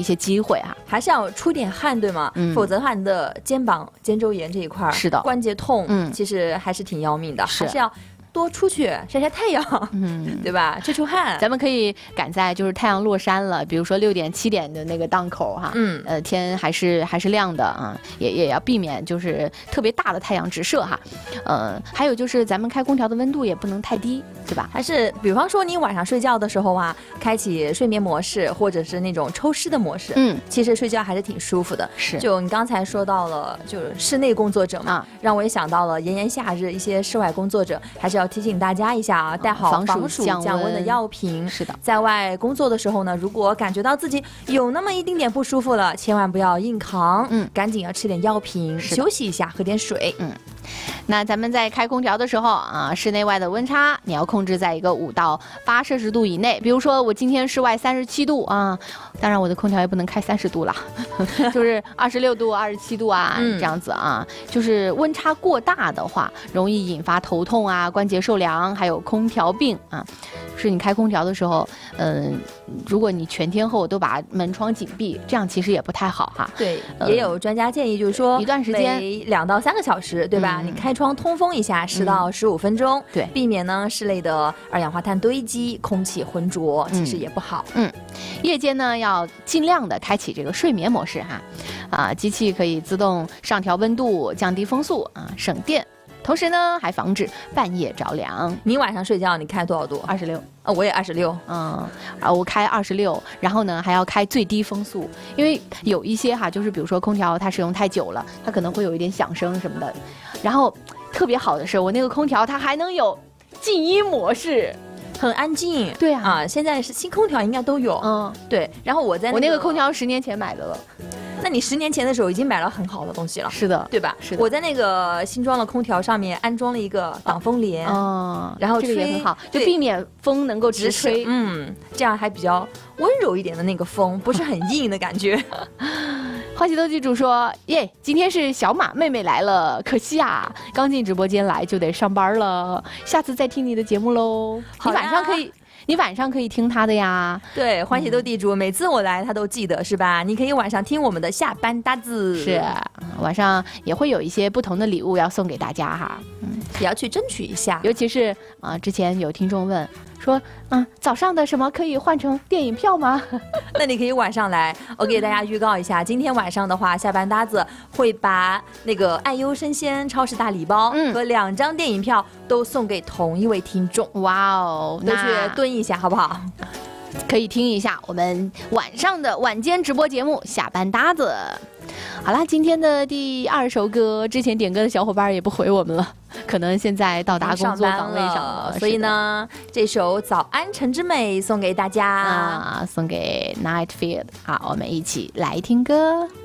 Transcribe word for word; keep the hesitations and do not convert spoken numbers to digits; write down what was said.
一些机会哈， 还是要出点汗，对吗？嗯，否则的话，你的肩膀、肩周炎这一块是的关节痛， 嗯， 其实还是挺要命的， 是还是要多出去晒晒太阳， 嗯， 对吧？出出汗。 咱们可以赶在就是太阳落山了，比如说六点、七点的那个档口哈， 嗯， 呃，天还是还是亮的啊，也也要避免就是特别大的太阳直射哈，呃，还有就是咱们开空调的温度也不能太低，对吧？ 还是比方说你晚上睡觉的时候啊，开启睡眠模式或者是那种抽湿的模式， 嗯， 其实睡觉还是挺舒服的。 是， 就你刚才说到了，就是室内工作者嘛，啊、让我也想到了炎炎夏日，一些室外工作者还是要提醒大家一下啊，带好防暑降温的药品。 是的， 在外工作的时候呢，如果感觉到自己有那么一丁点不舒服了，千万不要硬扛，嗯，赶紧要吃点药品，休息一下，喝点水， 嗯。那咱们在开空调的时候啊，室内外的温差你要控制在一个五到八摄氏度以内。比如说我今天室外三十七度啊，当然我的空调也不能开三十度了，就是二十六度、二十七度啊、嗯，这样子啊。就是温差过大的话，容易引发头痛啊、关节受凉，还有空调病啊。是你开空调的时候，嗯，如果你全天候都把门窗紧闭，这样其实也不太好哈。 对，嗯、也有专家建议，就是说一段时间每两到三个小时，对吧？嗯、你开窗通风一下，十到十五分钟， 对、嗯， 避免呢室内的二氧化碳堆积，空气浑浊，其实也不好。 嗯，嗯夜间呢要尽量的开启这个睡眠模式哈，啊，机器可以自动上调温度，降低风速啊，省电。同时呢，还防止半夜着凉。 你晚上睡觉你开多少度？ 二十六。 呃，我也二十六。 嗯，啊，我开二十六，然后呢还要开最低风速，因为有一些哈，就是比如说空调它使用太久了，它可能会有一点响声什么的。然后特别好的是，我那个空调它还能有静音模式。 很安静， 对啊， 啊，现在是新空调应该都有， 嗯， 对。然后我在、那个、 我那个空调十年前买的了， 那你十年前的时候已经买了很好的东西了， 是的， 对吧？ 是的。 我在那个新装的空调上面安装了一个挡风帘， 哦， 然后这个也很好，就避免风能够直吹， 嗯，这样还比较温柔一点的那个风，不是很硬的感觉。 欢喜斗地主说：“耶，今天是小马妹妹来了，可惜啊，刚进直播间来就得上班了，下次再听你的节目喽。你晚上可以。”你晚上可以听他的呀， 对，欢喜斗地主、嗯、每次我来他都记得是吧？你可以晚上听我们的下班搭子， 是晚上也会有一些不同的礼物要送给大家哈， 嗯，也要去争取一下。 尤其是啊、呃，之前有听众问说，嗯，早上的什么可以换成电影票吗？ 那你可以晚上来，我给大家预告一下，今天晚上的话，下班搭子会把那个爱优生鲜超市大礼包和两张电影票都送给同一位听众。 哇哦， 都去蹲一下好不好？ 可以听一下我们晚上的晚间直播节目下班搭子。好啦，今天的第二首歌，之前点歌的小伙伴也不回我们了，可能现在到达工作岗位上了， 所以呢，这首《早安晨之美》送给大家啊，送给 Nightfield。好，我们一起来听歌。